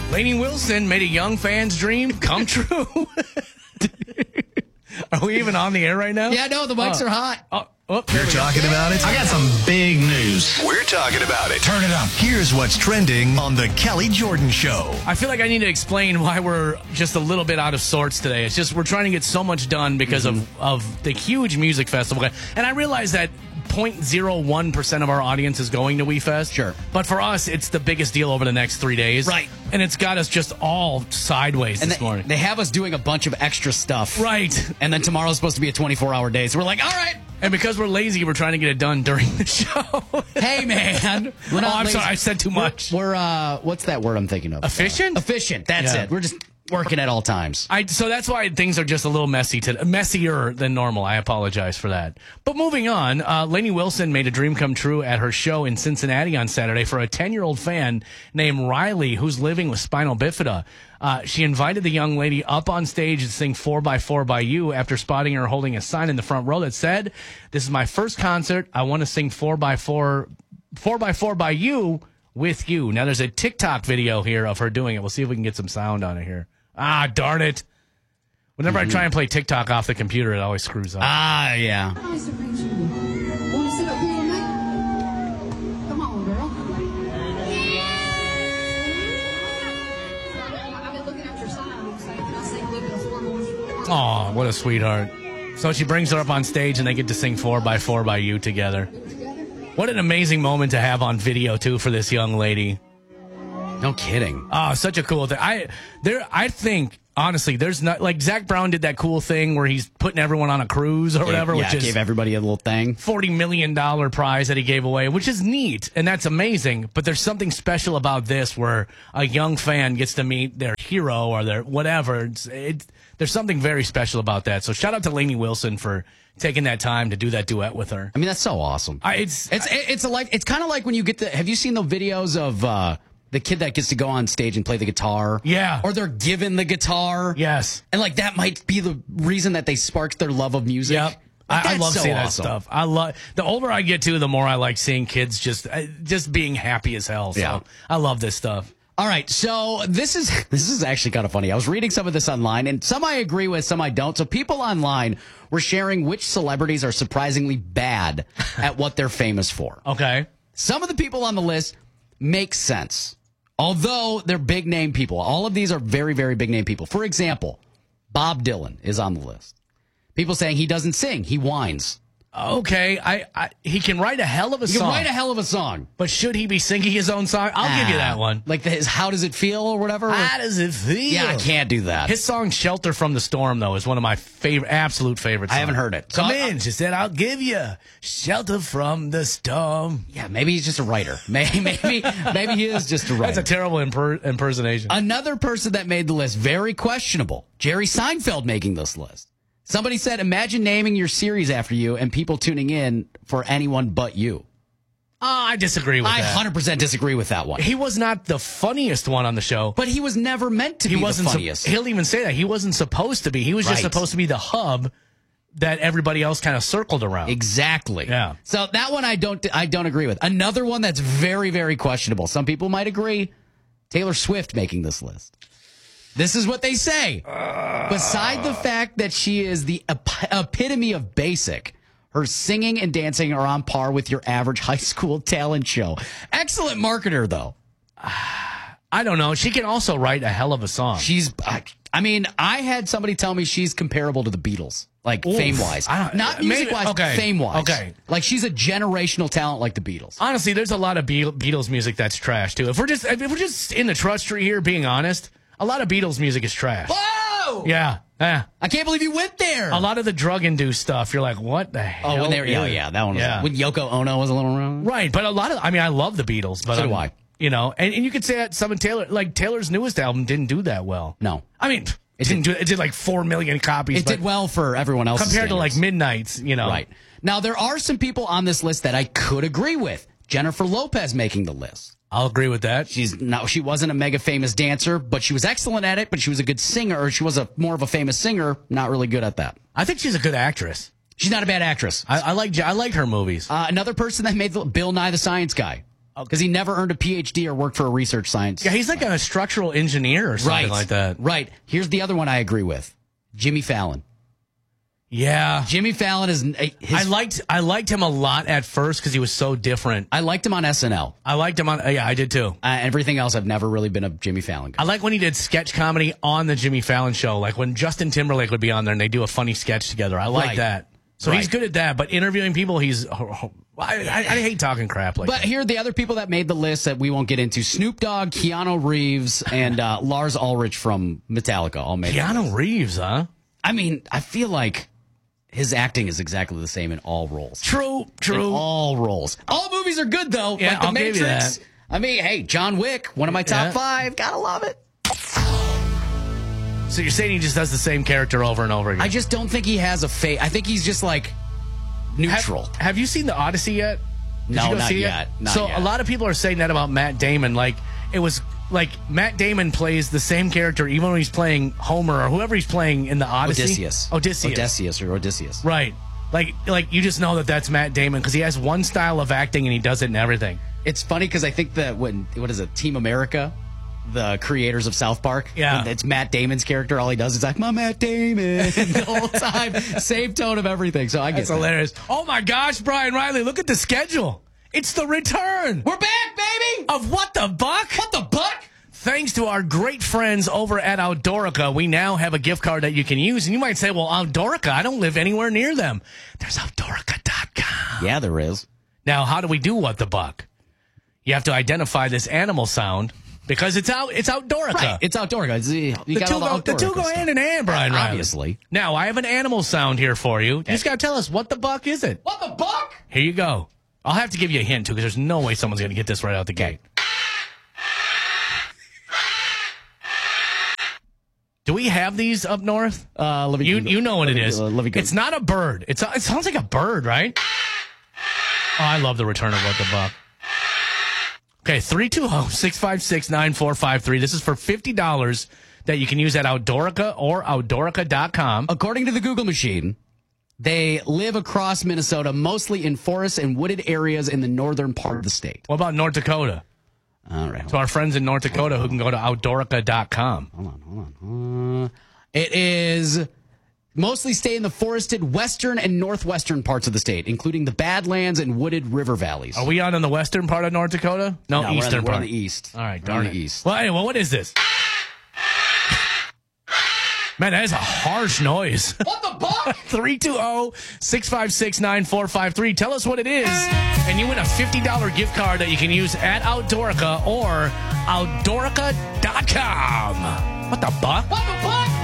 Lainey Wilson made a young fan's dream come true. Are we even on the air right now? Yeah, no, the mics are hot. You're talking about it? I got some big news. We're talking about it. Turn it up. Here's what's trending on the Kelly Jordan Show. I feel like I need to explain why we're just a little bit out of sorts today. It's just we're trying to get so much done because of the huge music festival. And I realize that 0.01% of our audience is going to WeFest. Sure. But for us, it's the biggest deal over the next 3 days. Right. And it's got us just all sideways And this morning. they have us doing a bunch of extra stuff. Right. And then tomorrow's supposed to be a 24-hour day. So we're like, all right. And because we're lazy, we're trying to get it done during the show. Hey, man. We're not I'm lazy. sorry. I said too much. We're what's that word I'm thinking of? Efficient? Efficient. That's Yeah. it. We're just working at all times. So that's why things are just a little messier than normal. I apologize for that. But moving on, Lainey Wilson made a dream come true at her show in Cincinnati on Saturday for a 10-year-old fan named Riley who's living with spinal bifida. She invited the young lady up on stage to sing 4x4 by You after spotting her holding a sign in the front row that said, "This is my first concert. I want to sing 4x4 by You with you." Now, there's a TikTok video here of her doing it. We'll see if we can get some sound on it here. Ah, darn it. Whenever I try and play TikTok off the computer, it always screws up. Ah, yeah. Nice to meet you. Want to sit up here with me? Come on, girl. I've been looking at your sign. Can I sing a little bit of formal? Aw, what a sweetheart. So she brings her up on stage, and they get to sing 4x4 by You together. What an amazing moment to have on video, too, for this young lady. No kidding. Oh, such a cool thing. I think, honestly, there's not, like, Zach Brown did that cool thing where he's putting everyone on a cruise or whatever, Yeah, which is gave everybody a little thing. $40 million prize that he gave away, which is neat, and that's amazing. But there's something special about this where a young fan gets to meet their hero or their whatever. There's something very special about that. So shout out to Lainey Wilson for taking that time to do that duet with her. I mean, that's so awesome. It's kind of like when you get have you seen the videos of the kid that gets to go on stage and play the guitar? Yeah. Or they're given the guitar. Yes. And like that might be the reason that they sparked their love of music. Yep. I love so seeing awesome. that stuff. The older I get to, the more I like seeing kids just being happy as hell. So Yeah. I love this stuff. All right, so this is actually kind of funny. I was reading some of this online, and some I agree with, some I don't. So people online were sharing which celebrities are surprisingly bad at what they're famous for. Okay. Some of the people on the list make sense, although they're big name people. All of these are very, very big name people. For example, Bob Dylan is on the list. People saying he doesn't sing, he whines. Okay, he can write a hell of a He song. can write a hell of a song. But should he be singing his own song? I'll give you that one. Like his How Does It Feel or whatever? How does it feel? Yeah, I can't do that. His song "Shelter from the Storm" though is one of my absolute favors. I haven't heard it. Come in, she said. I'll give you shelter from the storm. Yeah, maybe he's just a writer. Maybe he is just a writer. That's a terrible impersonation. Another person that made the list, very questionable. Jerry Seinfeld making this list. Somebody said, imagine naming your series after you and people tuning in for anyone but you. I disagree with that. I 100% disagree with that one. He was not the funniest one on the show. But he was never meant to be the funniest. He'll even say that. He wasn't supposed to be. He was just supposed to be the hub that everybody else kind of circled around. Exactly. Yeah. So that one I don't agree with. Another one that's very, very questionable. Some people might agree. Taylor Swift making this list. This is what they say. Beside the fact that she is the epitome of basic, her singing and dancing are on par with your average high school talent show. Excellent marketer, though. I don't know. She can also write a hell of a song. I had somebody tell me she's comparable to the Beatles, like fame-wise. Not music-wise, okay. fame-wise. Okay. Like she's a generational talent like the Beatles. Honestly, there's a lot of Beatles music that's trash, too. If we're just in the trust tree here, being honest, a lot of Beatles music is trash. Whoa! Yeah. I can't believe you went there. A lot of the drug-induced stuff, you're like, what the hell? Oh, when they were, that one was, when Yoko Ono was a little wrong. Right, but I love the Beatles. But so do I. You know, and you could say that some of Taylor's newest album didn't do that well. No. I mean, it did like 4 million copies. It did well for everyone else. Compared to like Midnight's, you know. Right. Now, there are some people on this list that I could agree with. Jennifer Lopez making the list. I'll agree with that. She wasn't a mega famous dancer, but she was excellent at it, but she was a good singer, or she was more of a famous singer, not really good at that. I think she's a good actress. She's not a bad actress. I like her movies. Another person that made Bill Nye the Science Guy. because he never earned a PhD or worked for a research science. Yeah, he's like a structural engineer or something like that. Right. Here's the other one I agree with. Jimmy Fallon. Yeah. Jimmy Fallon is... I liked him a lot at first because he was so different. I liked him on SNL. I liked him on... Yeah, I did too. Everything else, I've never really been a Jimmy Fallon guy. I like when he did sketch comedy on the Jimmy Fallon show, like when Justin Timberlake would be on there and they do a funny sketch together. I like that. So he's good at that, but interviewing people, I hate talking crap like that. But here are the other people that made the list that we won't get into. Snoop Dogg, Keanu Reeves, and Lars Ulrich from Metallica all made Keanu Reeves, huh? I mean, I feel like his acting is exactly the same in all roles. True. In all roles. All movies are good, though. Yeah, like The I'll Matrix. give you that. I mean, hey, John Wick, one of my top 5. Gotta love it. So you're saying he just does the same character over and over again? I just don't think he has a face. I think he's just like neutral. Have you seen The Odyssey yet? Did No, you go not see yet. It? Not so yet. a lot of people are saying that about Matt Damon. Like, it was like Matt Damon plays the same character even when he's playing Homer or whoever he's playing in The Odyssey. Odysseus. Right. Like you just know that that's Matt Damon because he has one style of acting and he does it in everything. It's funny because I think that what is it, Team America, the creators of South Park, yeah, it's Matt Damon's character. All he does is like, my Matt Damon the whole time, same tone of everything. So I guess that's hilarious. Oh my gosh, Brian Riley, look at the schedule. It's the return. We're back, baby. Of What the Buck? What the Buck? Thanks to our great friends over at Outdoorica, we now have a gift card that you can use. And you might say, well, Outdoorica, I don't live anywhere near them. There's Outdoorica.com. Yeah, there is. Now, how do we do What the Buck? You have to identify this animal sound because it's Outdoorica. Right, it's Outdoorica. The two go hand in hand, Brian Riley. Obviously. Now, I have an animal sound here for you. You just got to tell us, what the buck is it? What the buck? Here you go. I'll have to give you a hint, too, because there's no way someone's going to get this right out the gate. Do we have these up north? You know what it is. It's not a bird. It sounds like a bird, right? Oh, I love the return of What the Buck. Okay, 320-656-9453. This is for $50 that you can use at Outdoorica or Outdoorica.com. According to the Google machine, they live across Minnesota, mostly in forests and wooded areas in the northern part of the state. What about North Dakota? All right. To our friends in North Dakota who can go to Outdoorica.com. Hold on. It is mostly stay in the forested western and northwestern parts of the state, including the Badlands and wooded river valleys. Are we on in the western part of North Dakota? No, eastern part. We're on the east. All right, darn it. East. Well, anyway, what is this? Man, that is a harsh noise. What the buck? 320-656-9453. Tell us what it is, and you win a $50 gift card that you can use at Outdoorica or Outdoorica.com. What the buck? What the buck?